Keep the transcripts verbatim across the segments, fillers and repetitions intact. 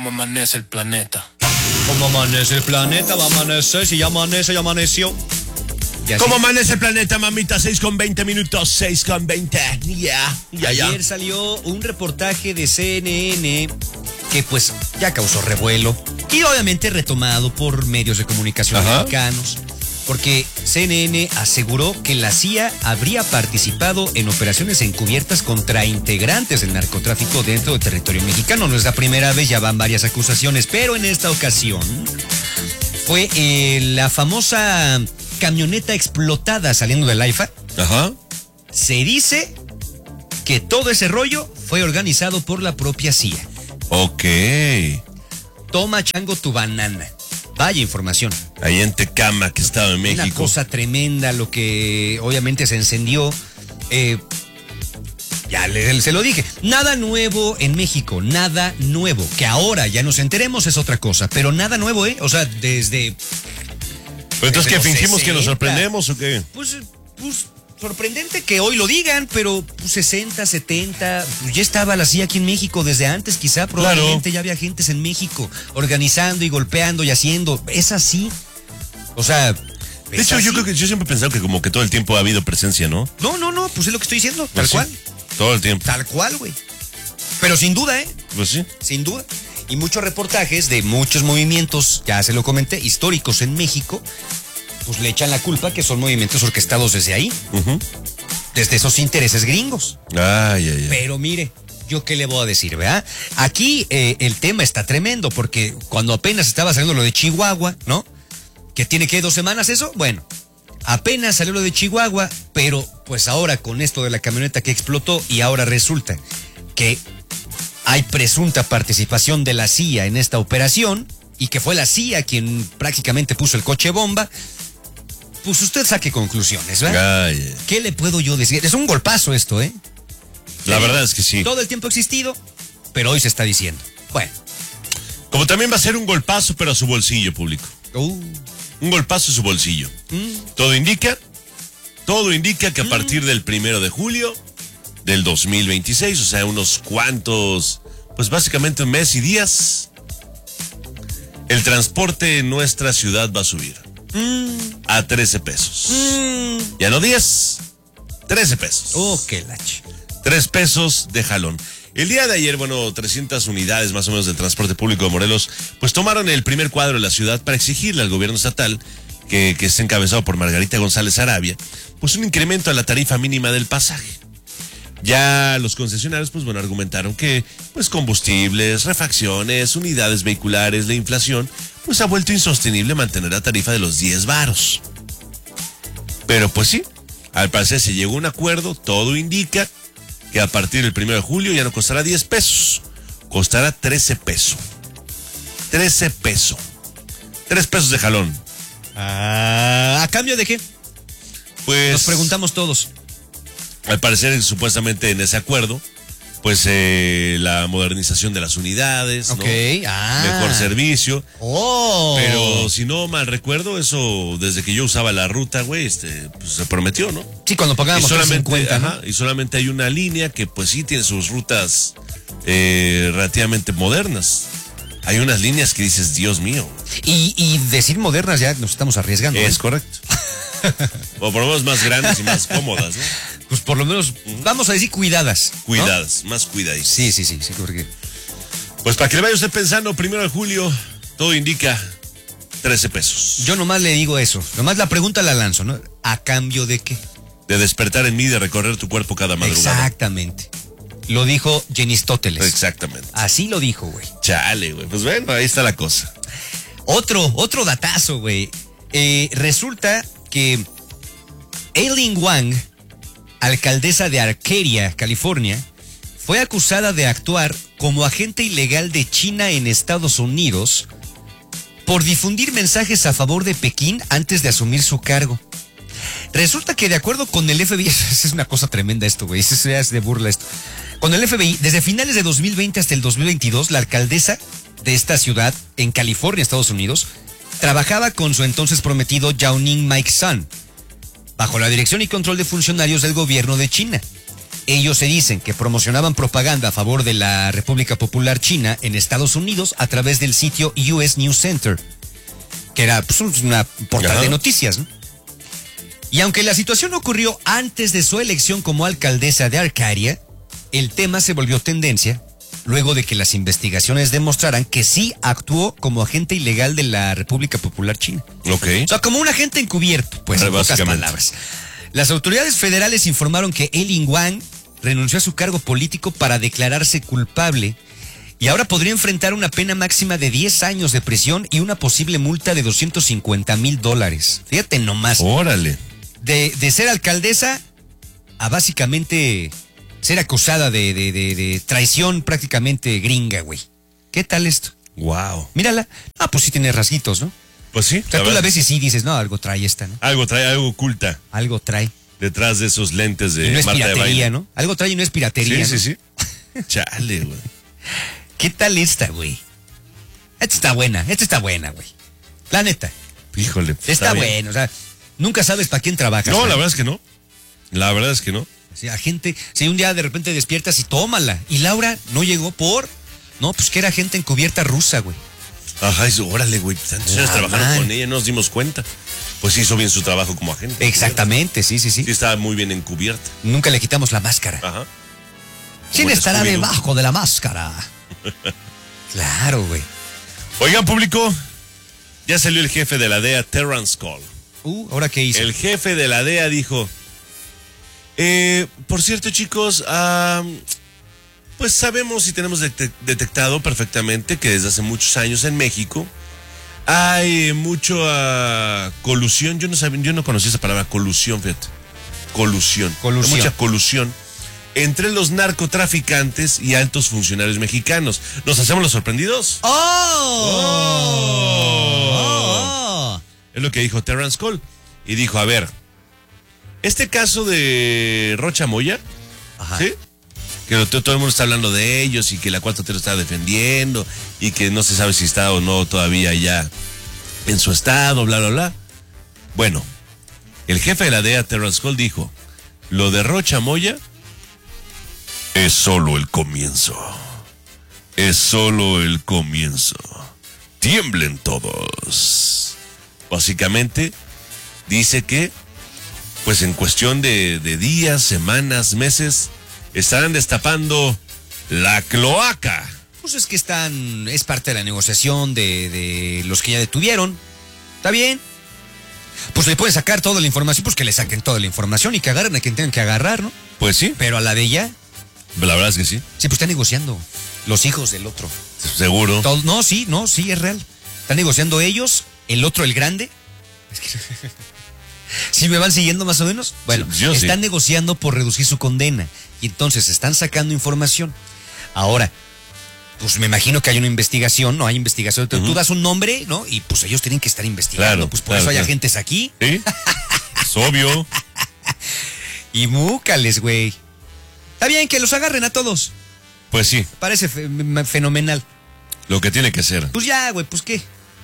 ¿Cómo amanece el planeta? ¿Cómo amanece el planeta? Va a amanecer, si ya amanece, ya amaneció. Y ¿cómo amanece el planeta, mamita? seis con veinte minutos, seis con veinte. Ya, yeah, ya, ya. Ayer salió un reportaje de C N N que pues ya causó revuelo y obviamente retomado por medios de comunicación Ajá. mexicanos. Porque C N N aseguró que la C I A habría participado en operaciones encubiertas contra integrantes del narcotráfico dentro del territorio mexicano. No es la primera vez, ya van varias acusaciones, pero en esta ocasión fue eh, la famosa camioneta explotada saliendo del AIFA. Ajá. Se dice que todo ese rollo fue organizado por la propia C I A. Ok. Toma, chango, tu banana. Vaya información. Ahí en Tecama, que estaba en México. Una cosa tremenda, lo que obviamente se encendió. Eh, ya le, se lo dije. Nada nuevo en México, nada nuevo. Que ahora ya nos enteremos es otra cosa, pero nada nuevo, ¿eh? O sea, desde... ¿Pero entonces qué, fingimos sesenta, que nos sorprendemos o qué? Pues, pues sorprendente que hoy lo digan, pero pues, sesenta, setenta, pues ya estaba la C I A aquí en México desde antes, quizá probablemente claro. Ya había agentes en México organizando y golpeando y haciendo. Es así. O sea, de hecho, así. yo creo que yo siempre he pensado que como que todo el tiempo ha habido presencia, ¿no? No, no, no, pues es lo que estoy diciendo, pues tal sí, cual. Todo el tiempo. Tal cual, güey. Pero sin duda, ¿eh? Pues sí. Sin duda. Y muchos reportajes de muchos movimientos, ya se lo comenté, históricos en México, pues le echan la culpa que son movimientos orquestados desde ahí. Uh-huh. Desde esos intereses gringos. Ay, ay, ay. Pero mire, yo qué le voy a decir, ¿verdad? Aquí eh, el tema está tremendo porque cuando apenas estaba saliendo lo de Chihuahua, ¿no? Que tiene que dos semanas eso, bueno, apenas salió lo de Chihuahua, pero pues ahora con esto de la camioneta que explotó y ahora resulta que hay presunta participación de la C I A en esta operación y que fue la C I A quien prácticamente puso el coche bomba. Pues usted saque conclusiones, ¿verdad? Ay, ay. ¿Qué le puedo yo decir? Es un golpazo esto, ¿eh? La sí, verdad es que sí. Todo el tiempo ha existido, pero hoy se está diciendo. Bueno. Como también va a ser un golpazo, pero a su bolsillo, público. Uh. Un golpazo a su bolsillo. Mm. Todo indica, todo indica que a mm. partir del primero de julio del dos mil veintiséis, o sea, unos cuantos, pues básicamente un mes y días, el transporte en nuestra ciudad va a subir. Mm. A trece pesos. Mm. Ya no diez, trece pesos. Oh, qué lache. tres pesos de jalón. El día de ayer, bueno, trescientas unidades más o menos del transporte público de Morelos, pues tomaron el primer cuadro de la ciudad para exigirle al gobierno estatal, que, que está encabezado por Margarita González Arabia, pues un incremento a la tarifa mínima del pasaje. Ya los concesionarios, pues bueno, argumentaron que, pues combustibles, refacciones, unidades vehiculares, la inflación, pues ha vuelto insostenible mantener la tarifa de los diez varos. Pero pues sí, al parecer se llegó a un acuerdo, todo indica que a partir del primero de julio ya no costará diez pesos, costará trece pesos. trece pesos. tres pesos de jalón. Ah, ¿a cambio de qué? Pues nos preguntamos todos. Al parecer, supuestamente en ese acuerdo, pues eh, la modernización de las unidades, ¿no? Okay. Ah. Mejor servicio. Oh. Pero si no mal recuerdo, eso desde que yo usaba la ruta, güey, este, pues se prometió, ¿no? Sí, cuando pagábamos solamente, cincuenta, ajá, ¿no? Y solamente hay una línea que pues sí tiene sus rutas eh, relativamente modernas. Hay unas líneas que dices, Dios mío. Y, y decir modernas ya nos estamos arriesgando. Es ¿eh? correcto. O por lo menos más grandes y más cómodas, ¿no? Pues por lo menos, uh-huh. vamos a decir cuidadas. Cuidadas, ¿no? Más cuidaditas. Sí, sí, sí, sí, porque... Pues para que le vaya usted pensando, primero de julio, todo indica trece pesos. Yo nomás le digo eso, nomás la pregunta la lanzo, ¿no? ¿A cambio de qué? De despertar en mí, de recorrer tu cuerpo cada madrugada. Exactamente. Lo dijo Jenistóteles. Exactamente. Así lo dijo, güey. Chale, güey. Pues bueno, ahí está la cosa. Otro, otro datazo, güey. Eh, resulta que Aileen Wang, alcaldesa de Arcadia, California, fue acusada de actuar como agente ilegal de China en Estados Unidos por difundir mensajes a favor de Pekín antes de asumir su cargo. Resulta que de acuerdo con el F B I, es una cosa tremenda esto, güey, es de burla esto. Con el F B I, desde finales de dos mil veinte hasta el dos mil veintidós, la alcaldesa de esta ciudad, en California, Estados Unidos, trabajaba con su entonces prometido Yao Ning Mike Sun, bajo la dirección y control de funcionarios del gobierno de China. Ellos se dicen que promocionaban propaganda a favor de la República Popular China en Estados Unidos a través del sitio U S News Center, que era pues, una portal de noticias, ¿no? Y aunque la situación ocurrió antes de su elección como alcaldesa de Arcadia, el tema se volvió tendencia luego de que las investigaciones demostraran que sí actuó como agente ilegal de la República Popular China. Ok. O sea, como un agente encubierto, pues en pocas palabras. Las autoridades federales informaron que Eileen Wang renunció a su cargo político para declararse culpable y ahora podría enfrentar una pena máxima de diez años de prisión y una posible multa de doscientos cincuenta mil dólares. Fíjate nomás. Órale. De, de ser alcaldesa a básicamente ser acusada de, de, de, de traición prácticamente gringa, güey. ¿Qué tal esto? Wow. Mírala. Ah, pues sí tiene rasguitos, ¿no? Pues sí. O sea, tú la ves y sí dices, no, algo trae esta, ¿no? Algo trae, algo oculta. Algo trae. Detrás de esos lentes de Y no es Marta de piratería, Baile. ¿no? Algo trae y no es piratería. Sí, ¿no? sí, sí. Chale, güey. ¿Qué tal esta, güey? Esta está buena, esta está buena, güey. La neta. Híjole. Pues Está, está bien. bueno, o sea, nunca sabes para quién trabajas. No, ¿no? la verdad es que no. La verdad es que no. O sea, gente, si un día de repente despiertas y tómala. Y Laura no llegó por... No, pues que era gente encubierta rusa, güey. Ajá, eso, órale, güey. Tantos años Ah, trabajaron man. con ella, no nos dimos cuenta. Pues hizo bien su trabajo como agente. Exactamente, sí, sí, sí. Sí, estaba muy bien encubierta. Nunca le quitamos la máscara. Ajá. ¿Quién Como estará Scooby-Doo. debajo de la máscara? Claro, güey. Oigan, público, ya salió el jefe de la D E A, Terrence Cole. Uh, ¿ahora qué hizo? El jefe de la D E A dijo, eh, por cierto, chicos, ah, pues sabemos y tenemos det- detectado perfectamente que desde hace muchos años en México hay mucha colusión. Yo no sabía, yo no conocía esa palabra, colusión, fíjate. Colusión. Colusión. Hay mucha colusión entre los narcotraficantes y altos funcionarios mexicanos. ¿Nos hacemos los sorprendidos? ¡Oh! Oh. Es lo que dijo Terrence Cole. Y dijo, a ver, este caso de Rocha Moya, Ajá. ¿sí? Que lo- todo el mundo está hablando de ellos y que la cuatro T lo está defendiendo y que no se sabe si está o no todavía ya en su estado, bla, bla, bla. Bueno, el jefe de la D E A, Terrence Cole, dijo, lo de Rocha Moya es solo el comienzo. Es solo el comienzo. Tiemblen todos. Básicamente, dice que, pues en cuestión de, de días, semanas, meses, estarán destapando la cloaca. Pues es que están, es parte de la negociación de, de los que ya detuvieron. ¿Está bien? Pues le pueden sacar toda la información, pues que le saquen toda la información y que agarren a quien tengan que agarrar, ¿no? Pues sí, Pero a la de ella, la verdad es que sí, sí, pues está negociando. Los hijos del otro. seguro. Todo- no, sí, no, sí, es real. Están negociando ellos, el otro, el grande. Es que... ¿Sí me van siguiendo más o menos? Bueno, Sí, yo sí. están negociando por reducir su condena. Y entonces están sacando información. Ahora, pues me imagino que hay una investigación, ¿no? Hay investigación. Tú Ujú. das un nombre, ¿no? Y pues ellos tienen que estar investigando. Claro, pues por claro, eso hay claro. agentes aquí. ¿Sí? Es obvio. Y múcales, güey. Está bien que los agarren a todos. Pues sí, Parece fe- m- fenomenal. lo que tiene que ser. Pues ya, güey, pues qué.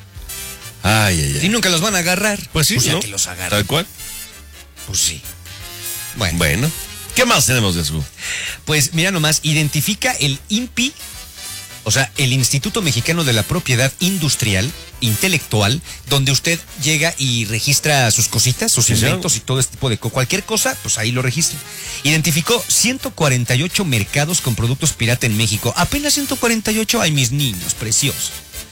Ay, ay, Si ay. nunca los van a agarrar. Pues sí, ya ¿no? que los agarren. Tal cual. Pues sí. Bueno, Bueno, ¿qué más tenemos de su? pues mira nomás, identifica el I N P I, o sea, el Instituto Mexicano de la Propiedad Industrial, Intelectual, donde usted llega y registra sus cositas, sus Sí, señor. inventos y todo este tipo de co- cualquier cosa, pues ahí lo registra. Identificó ciento cuarenta y ocho mercados con productos pirata en México. Apenas ciento cuarenta y ocho, ay, mis niños preciosos.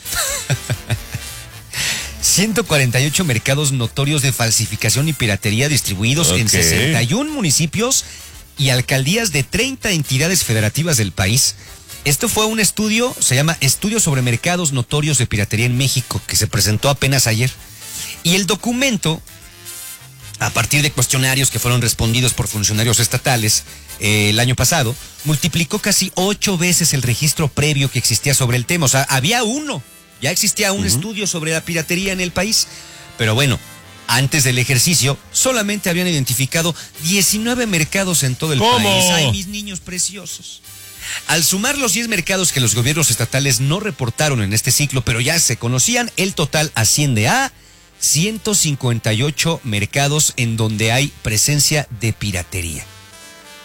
ciento cuarenta y ocho mercados notorios de falsificación y piratería distribuidos en Ok. sesenta y un municipios y alcaldías de treinta entidades federativas del país. Esto fue un estudio, se llama Estudio sobre Mercados Notorios de Piratería en México, que se presentó apenas ayer. Y el documento, a partir de cuestionarios que fueron respondidos por funcionarios estatales eh, el año pasado, multiplicó casi ocho veces el registro previo que existía sobre el tema. O sea, había uno, ya existía un Ujú. estudio sobre la piratería en el país. Pero bueno, antes del ejercicio, solamente habían identificado diecinueve mercados en todo el ¿Cómo? país. Ay, mis niños preciosos. Al sumar los diez mercados que los gobiernos estatales no reportaron en este ciclo, pero ya se conocían, el total asciende a ciento cincuenta y ocho mercados en donde hay presencia de piratería.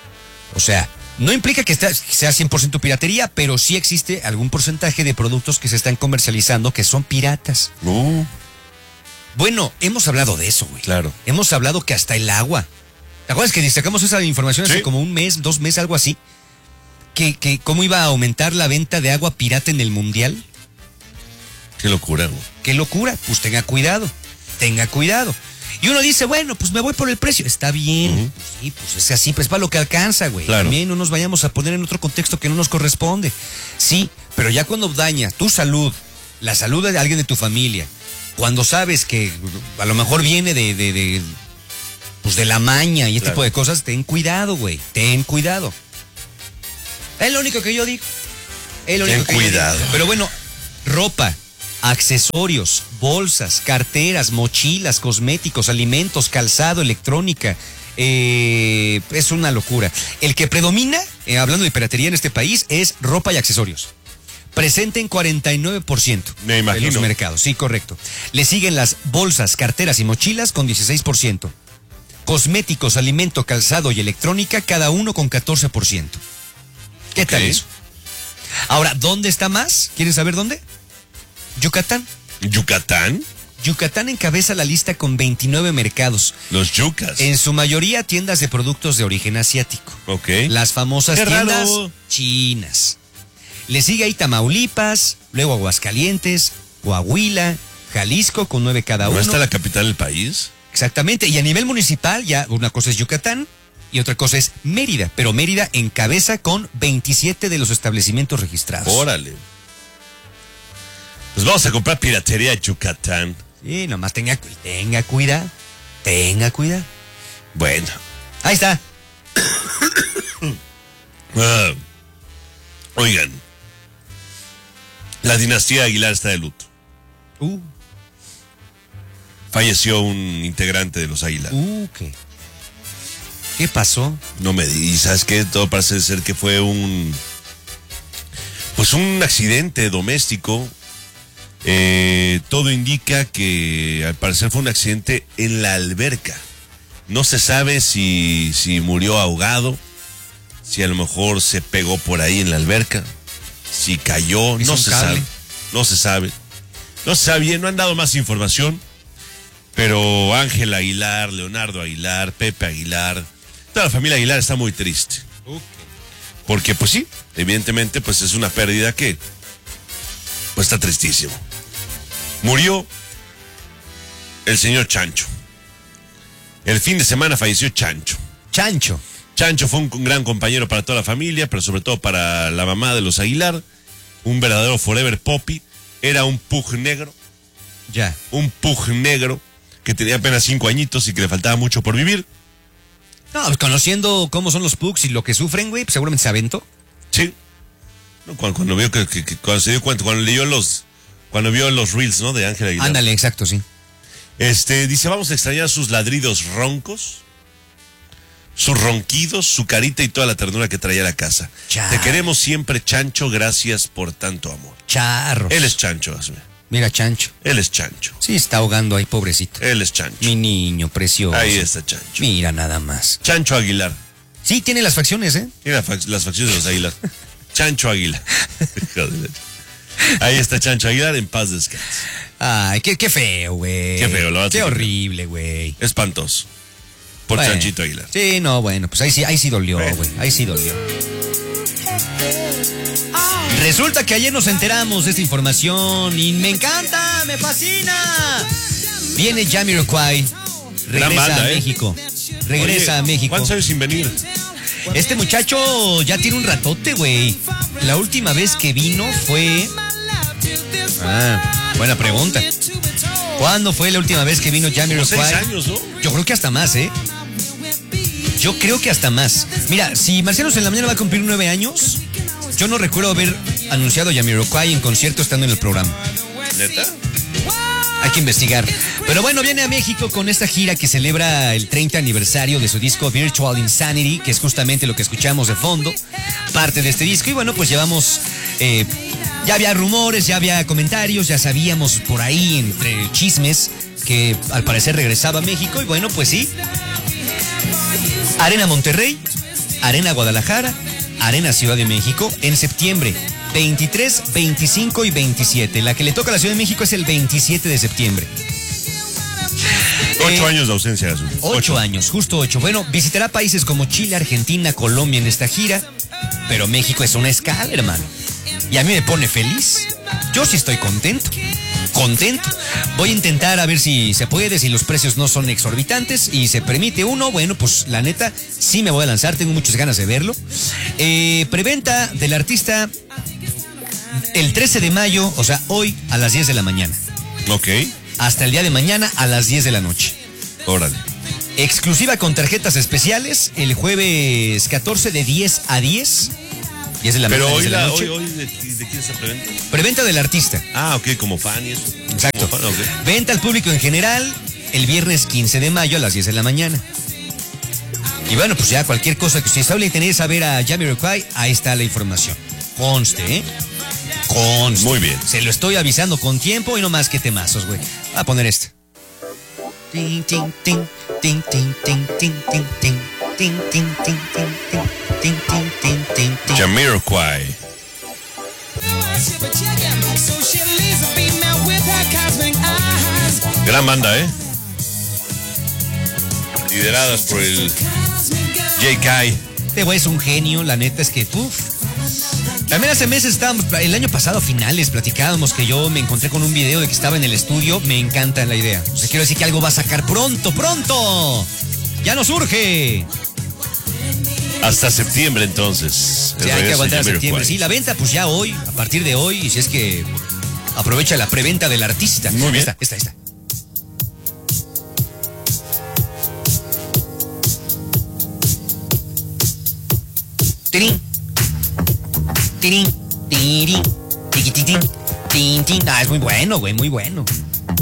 O sea, no implica que sea cien por ciento piratería, pero sí existe algún porcentaje de productos que se están comercializando que son piratas. No. Bueno, hemos hablado de eso, güey. Claro. Hemos hablado que hasta el agua. ¿Te acuerdas que destacamos esa información hace ¿Sí? como un mes, dos meses, algo así? Que, que cómo iba a aumentar la venta de agua pirata en el mundial. Qué locura, güey. Qué locura. Pues tenga cuidado. Tenga cuidado. Y uno dice, bueno, pues me voy por el precio. Está bien. Uh-huh. Pues sí, pues es así, pues para lo que alcanza, güey. Claro. También no nos vayamos a poner en otro contexto que no nos corresponde. Sí, pero ya cuando daña tu salud, la salud de alguien de tu familia, cuando sabes que a lo mejor viene de, de, de pues de la maña y este claro. tipo de cosas, ten cuidado, güey. Ten cuidado. Es lo único que yo digo. Es lo único ten que cuidado. yo digo. Pero bueno, ropa, accesorios, bolsas, carteras, mochilas, cosméticos, alimentos, calzado, electrónica. Eh, es una locura. El que predomina, eh, hablando de piratería en este país, es ropa y accesorios. Presente en cuarenta y nueve por ciento Me imagino. de los mercados. Sí, correcto. Le siguen las bolsas, carteras y mochilas con dieciséis por ciento. Cosméticos, alimento, calzado y electrónica, cada uno con catorce por ciento. ¿Qué okay. tal eso? Ahora, ¿dónde está más? ¿Quieren saber dónde? Yucatán. ¿Yucatán? Yucatán encabeza la lista con veintinueve mercados. Los yucas. En su mayoría tiendas de productos de origen asiático. Ok. Las famosas Qué tiendas raro. chinas. Le sigue ahí Tamaulipas, luego Aguascalientes, Coahuila, Jalisco con nueve cada uno. ¿No está la capital del país? Exactamente, y a nivel municipal ya una cosa es Yucatán y otra cosa es Mérida, pero Mérida encabeza con veintisiete de los establecimientos registrados. Órale. Pues vamos a comprar piratería a Yucatán. Sí, nomás tenga, tenga cuidado, tenga cuidado. Bueno. Ahí está. uh, oigan, la dinastía Aguilar está de luto. Uh. Falleció un integrante de los Aguilar. Uh, ¿qué? ¿Qué pasó? No me digas, ¿sabes qué? Todo parece ser que fue un... Pues un accidente doméstico. Eh, todo indica que al parecer fue un accidente en la alberca. No se sabe si, si murió ahogado, si a lo mejor se pegó por ahí en la alberca, si cayó, no se cable? sabe. No se sabe. No se sabe bien, no han dado más información. Pero Ángel Aguilar, Leonardo Aguilar, Pepe Aguilar, toda la familia Aguilar está muy triste. Okay. Porque pues sí, evidentemente pues es una pérdida que pues está tristísimo. Murió el señor Chancho. El fin de semana falleció Chancho. Chancho. Chancho fue un gran compañero para toda la familia, pero sobre todo para la mamá de los Aguilar. Un verdadero forever poppy. Era un pug negro. Ya. Un pug negro que tenía apenas cinco añitos y que le faltaba mucho por vivir. No, pues conociendo cómo son los pugs y lo que sufren, güey, pues seguramente se aventó. Sí. No, cuando, cuando vio que, que, que cuando se dio cuenta, cuando leyó los, cuando vio los reels, ¿no? De Ángel Aguilar. Ándale, exacto, sí. Este, dice, vamos a extrañar sus ladridos roncos, sus ronquidos, su carita y toda la ternura que traía a la casa. Char. Te queremos siempre, Chancho, gracias por tanto amor. Charros. Él es Chancho, hazme. Mira, Chancho. Él es Chancho. Sí, está ahogando ahí, pobrecito. Él es Chancho. Mi niño precioso. Ahí está Chancho. Mira nada más. Chancho Aguilar. Sí, tiene las facciones, ¿eh? Tiene la fac- las facciones de los Aguilar. Chancho Aguilar. Ahí está Chancho Aguilar, en paz descanse. Ay, qué, qué feo, güey. Qué feo, la verdad. Qué horrible, güey. Espantoso. Por bueno, Chanchito Aguilar. Sí, no, bueno, pues ahí sí, ahí sí dolió, güey. Bueno. Ahí sí dolió. Resulta que ayer nos enteramos de esta información y me encanta, me fascina. Viene Jamiroquai, regresa banda, a ¿eh? México. Regresa Oye, a México. ¿Cuántos años sin venir? Este muchacho ya tiene un ratote, güey. La última vez que vino fue... Ah, buena pregunta. ¿Cuándo fue la última vez que vino Jamiroquai? Seis años, ¿no? Yo creo que hasta más, ¿eh? Yo creo que hasta más. Mira, si Marcianos en la mañana va a cumplir nueve años, yo no recuerdo haber anunciado a Jamiroquai en concierto estando en el programa. ¿Neta? Hay que investigar. Pero bueno, viene a México con esta gira que celebra el treinta aniversario de su disco Virtual Insanity, que es justamente lo que escuchamos de fondo, parte de este disco. Y bueno, pues llevamos... Eh, ya había rumores, ya había comentarios, ya sabíamos por ahí entre chismes que al parecer regresaba a México. Y bueno, pues sí. Arena Monterrey, Arena Guadalajara, Arena Ciudad de México en septiembre. veintitrés, veinticinco y veintisiete. La que le toca a la Ciudad de México es el veintisiete de septiembre. Ocho Eh, años de ausencia, Jesús. Ocho años, justo ocho. Bueno, visitará países como Chile, Argentina, Colombia en esta gira, pero México es una escala, hermano. Y a mí me pone feliz. Yo sí estoy contento. Contento. Voy a intentar a ver si se puede, si los precios no son exorbitantes y se permite uno. Bueno, pues la neta, sí me voy a lanzar, tengo muchas ganas de verlo. Eh, preventa del artista el trece de mayo, o sea, hoy a las diez de la mañana. Ok. Hasta el día de mañana a las diez de la noche. Órale. Exclusiva con tarjetas especiales el jueves catorce de diez a diez. diez de la Pero mañana, hoy, diez de la la, noche. hoy, hoy ¿de, de quién es la preventa? Preventa del artista. Ah, ok, como fan y eso. Exacto. Como fan, ok. Venta al público en general el viernes quince de mayo a las diez de la mañana. Y bueno, pues ya cualquier cosa que ustedes hablen y tener saber a Jamiroquai, ahí está la información. Conste, ¿eh? Conste. Muy bien. Se lo estoy avisando con tiempo y no más que temazos, güey. Voy a poner esto. Tin, tin, tin, tin, tin, tin, tin, tin, tin, tin, tin, tin, tin, tin, tin, tin, tin, tin. Jamiroquai. Gran banda, ¿eh? Lideradas por el J K. Este güey es un genio, la neta es que, uff. También hace meses estábamos, el año pasado a finales, platicábamos que yo me encontré con un video de que estaba en el estudio. Me encanta la idea. O sea, quiero decir que algo va a sacar pronto, pronto. Ya nos urge. Hasta septiembre, entonces. Sí, hay que aguantar a septiembre. Sí, la venta, pues ya hoy, a partir de hoy, y si es que aprovecha la preventa del artista. Muy bien. Esta, esta, esta. Tirín. Tirín. Tirín. Tiquitín. Tin, tin. Ah, es muy bueno, güey, muy bueno.